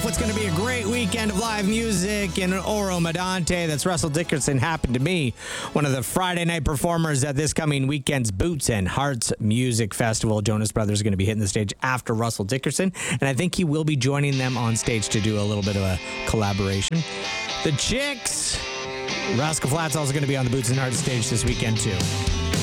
It's going to be a great weekend of live music in Oro Medante. That's Russell Dickerson happened to be one of the Friday night performers at this coming weekend's Boots and Hearts Music Festival. Jonas Brothers are going to be hitting the stage after Russell Dickerson, and I think he will be joining them on stage to do a little bit of a collaboration. The Chicks, Rascal Flatts also going to be on the Boots and Hearts stage this weekend too.